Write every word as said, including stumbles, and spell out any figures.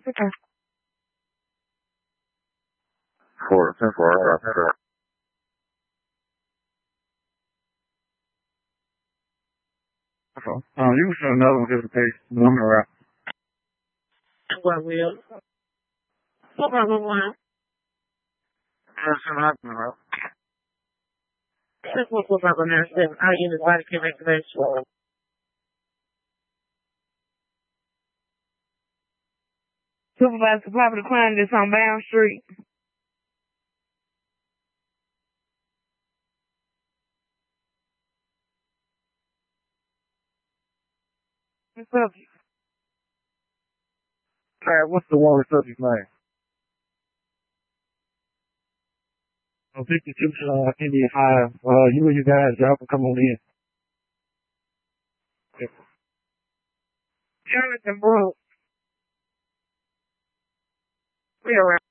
Okay. For ten four hours. Okay. Um, you can send another one just in case the number out. What will? What problem one? I'll send another one out. This was what I'm going to say. I use the body care information. Supervisor property crime that's on Bound Street. What's up? Alright, what's the one subject name? Oh, fifty-two, uh, Indian High. Uh, you and you guys, y'all can come on in. Jonathan Brooks. We around.